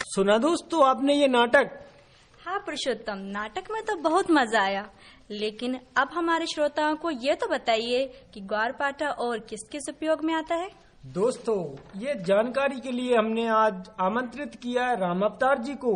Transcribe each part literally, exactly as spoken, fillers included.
सुना दोस्तों आपने ये नाटक? हाँ पुरुषोत्तम, नाटक में तो बहुत मजा आया, लेकिन अब हमारे श्रोताओं को ये तो बताइए कि ग्वारपाठा और किस किस उपयोग में आता है। दोस्तों, ये जानकारी के लिए हमने आज आमंत्रित किया है राम अवतार जी को।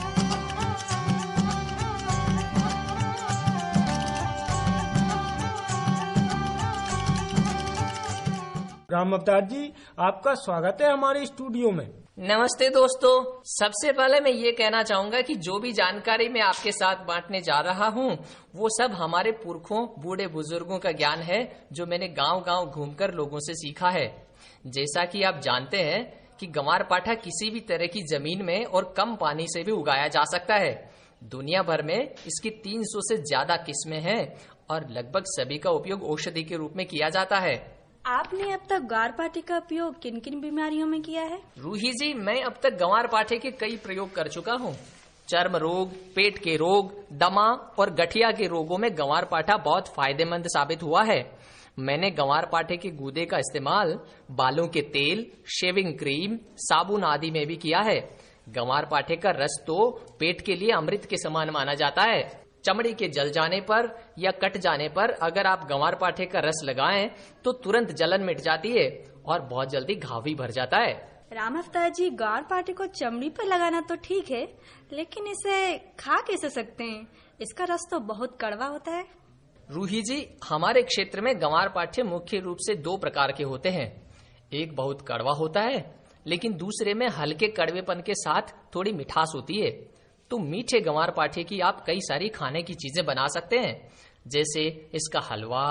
राम अवतार जी, आपका स्वागत है हमारे स्टूडियो में। नमस्ते दोस्तों, सबसे पहले मैं ये कहना चाहूंगा कि जो भी जानकारी मैं आपके साथ बांटने जा रहा हूँ वो सब हमारे पुरखों बूढ़े बुजुर्गों का ज्ञान है जो मैंने गांव-गांव घूमकर लोगों से सीखा है। जैसा कि आप जानते हैं कि ग्वारपाठा किसी भी तरह की जमीन में और कम पानी से भी उगाया जा सकता है। दुनिया भर में इसकी तीन सौ से ज्यादा किस्में हैं और लगभग सभी का उपयोग औषधि के रूप में किया जाता है। आपने अब तक ग्वारपाठे का उपयोग किन किन बीमारियों में किया है? रूही जी, मैं अब तक ग्वारपाठे के कई प्रयोग कर चुका हूँ। चर्म रोग, पेट के रोग, दमा और गठिया के रोगों में ग्वारपाठा बहुत फायदेमंद साबित हुआ है। मैंने ग्वारपाठे के गूदे का इस्तेमाल बालों के तेल, शेविंग क्रीम, साबुन आदि में भी किया है। ग्वारपाठे का रस तो पेट के लिए अमृत के समान माना जाता है। चमड़ी के जल जाने पर या कट जाने पर अगर आप ग्वारपाठे का रस लगाएं तो तुरंत जलन मिट जाती है और बहुत जल्दी घाव भी भर जाता है। राम अवतार जी, ग्वारपाठे को चमड़ी पर लगाना तो ठीक है, लेकिन इसे खा कैसे सकते हैं? इसका रस तो बहुत कड़वा होता है। रूही जी, हमारे क्षेत्र में ग्वारपाठे मुख्य रूप से दो प्रकार के होते हैं। एक बहुत कड़वा होता है, लेकिन दूसरे में हल्के कड़वेपन के साथ थोड़ी मिठास होती है। तो मीठे ग्वारपाठे की आप कई सारी खाने की चीजें बना सकते हैं, जैसे इसका हलवा,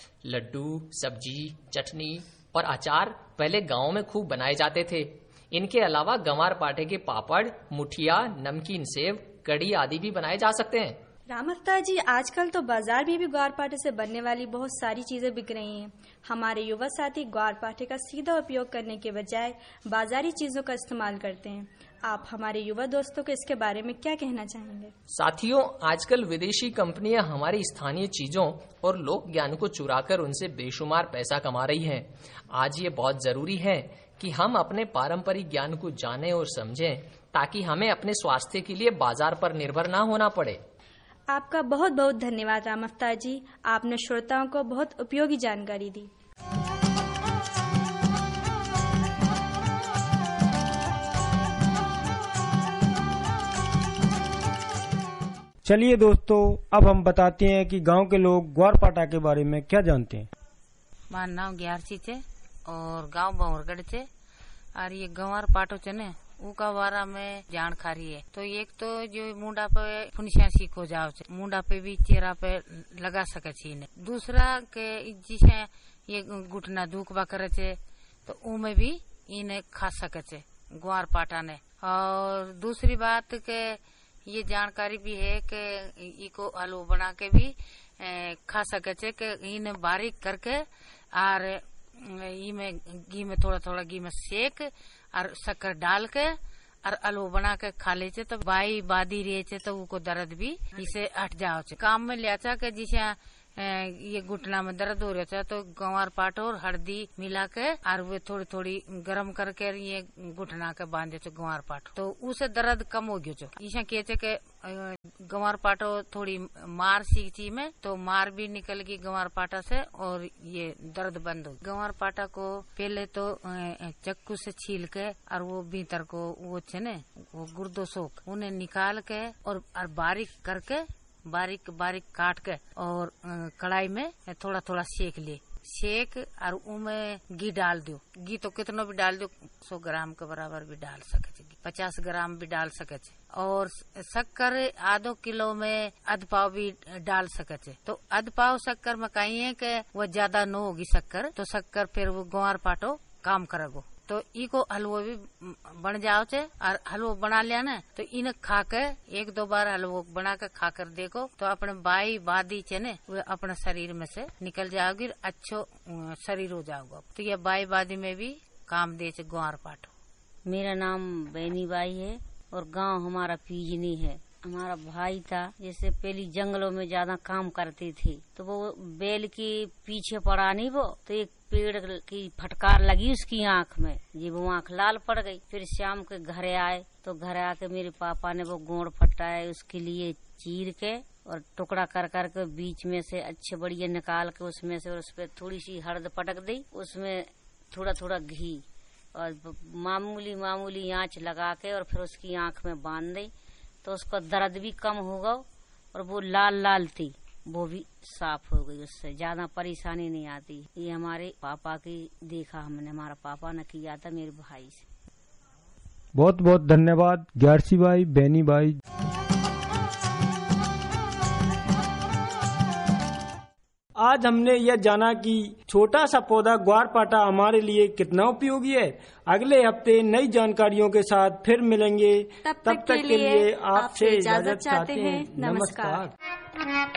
लड्डू, सब्जी, चटनी और अचार पहले गांव में खूब बनाए जाते थे। इनके अलावा ग्वारपाठे के पापड़, मुठिया, नमकीन सेव, कढ़ी आदि भी बनाए जा सकते हैं। राम अवतार जी, आजकल तो बाजार में भी ग्वारपाठे से बनने वाली बहुत सारी चीजें बिक रही हैं। हमारे युवा साथी ग्वारपाठे का सीधा उपयोग करने के बजाय बाजारी चीजों का इस्तेमाल करते हैं। आप हमारे युवा दोस्तों को इसके बारे में क्या कहना चाहेंगे? साथियों, आजकल विदेशी कंपनियां हमारी स्थानीय चीजों और लोक ज्ञान को चुराकर उनसे बेशुमार पैसा कमा रही हैं। आज ये बहुत जरूरी है कि हम अपने पारंपरिक ज्ञान को जानें और समझें, ताकि हमें अपने स्वास्थ्य के लिए बाजार पर निर्भर न होना पड़े। आपका बहुत बहुत धन्यवाद राम अवतार जी, आपने श्रोताओं को बहुत उपयोगी जानकारी दी। चलिए दोस्तों, अब हम बताते हैं कि गांव के लोग ग्वारपाठा के बारे में क्या जानते हैं। मार नाम ग्यारसी छे और गांव बहुरगढ़ छे और ये ग्वारपाठो छे ने उका बारा में जानकारी है। तो एक तो जो मुंडा पे फुनसिया सीख हो जाओ छे, मुंडा पे भी चेहरा पे लगा सके छे। दूसरा के जिसे ये घुटना दुखबा करे छे तो उमे भी इन्हें खा सके छे ग्वारपाठा ने। और दूसरी बात के ये जानकारी भी है कि इको हलवा बना के भी खा सके छे कि इन्हें बारीक करके और इमे घी में थोड़ा थोड़ा घी में सेक और शक्कर डाल के और हलवा बना के खा ले छे तो बाई बादी रहे छे तो उको दर्द भी इसे हट जाओ छे। काम में लिया था कि जिसे ये घुटना में दर्द हो रहा था तो ग्वारपाठा और हल्दी मिला के और वे थोड़ी थोड़ी गर्म करके ये घुटना के बांधे थे ग्वारपाठा, तो उसे दर्द कम हो गयो। इसे कहते के ग्वारपाठा थोड़ी मार सीखी में तो मार भी निकल गई ग्वारपाठा से और ये दर्द बंद हो। ग्वारपाठा को पहले तो चक्कू से छील के और वो भीतर को वो छे ने वो गुर्दो सोख उन्हें निकाल के और, और बारीक करके बारीक बारीक काट के और कढ़ाई में थोड़ा थोड़ा सेक ले सेक और उमें घी डाल दो। घी तो कितना भी डाल दो, सौ ग्राम के बराबर भी डाल सके, पचास ग्राम भी डाल सके। और शक्कर आधो किलो में अध पाव भी डाल सके। तो अध पाव शक्कर में कहीं है कि वो ज्यादा न होगी शक्कर, तो शक्कर फिर वो ग्वारपाठो काम करेगो। तो इको हलवा भी बन जाओ छे और हलवा बना लिया ना तो इन्हें खा के एक दो बार हलवा बना के खा कर देखो तो अपने बाई बादी छे ने वो अपने शरीर में से निकल जाओगी, अच्छो शरीर हो जाओगा। तो ये बाई बादी में भी काम दे छे ग्वारपाठो। मेरा नाम बैनी बाई है और गांव हमारा पीजनी है। हमारा भाई था, जैसे पहली जंगलों में ज्यादा काम करती थी, तो वो बैल के पीछे पड़ा नहीं वो, तो एक पेड़ की फटकार लगी उसकी आंख में, जी वो आंख लाल पड़ गई। फिर शाम के घरे आए तो घर आके मेरे पापा ने वो गोंड फटाए उसके लिए चीर के और टुकड़ा कर कर के बीच में से अच्छे बढ़िया निकाल के उसमें से, और उस पर थोड़ी सी हल्द पटक दी, उसमें थोड़ा थोड़ा घी और मामूली मामूली आंच लगा के और फिर उसकी आंख में बांध दी, तो उसका दर्द भी कम होगा और वो लाल लाल थी वो भी साफ हो गई, उससे ज्यादा परेशानी नहीं आती। ये हमारे पापा की देखा हमने, हमारा पापा ने किया था मेरे भाई से। बहुत बहुत धन्यवाद ग्यारसी भाई, बैनी भाई। आज हमने यह जाना कि छोटा सा पौधा ग्वारपाठा हमारे लिए कितना उपयोगी है। अगले हफ्ते नई जानकारियों के साथ फिर मिलेंगे। तब तक, तक के लिए आपसे इजाजत चाहते हैं। नमस्कार।